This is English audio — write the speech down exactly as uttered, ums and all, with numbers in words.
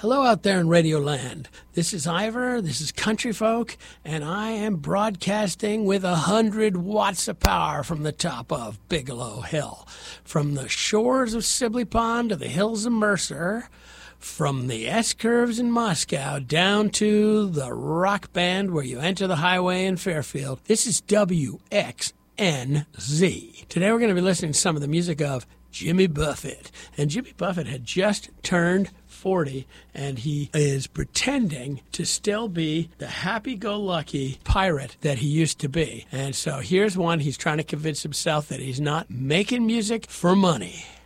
Hello out there in Radio Land. This is Ivor, this is Country Folk, and I am broadcasting with a hundred watts of power from the top of Bigelow Hill. From the shores of Sibley Pond to the hills of Mercer, from the S-curves in Moscow down to the rock band where you enter the highway in Fairfield, this is W X N Z. Today we're going to be listening to some of the music of Jimmy Buffett. And Jimmy Buffett had just turned forty, and he is pretending to still be the happy-go-lucky pirate that he used to be. And so here's one. He's trying to convince himself that he's not making music for money.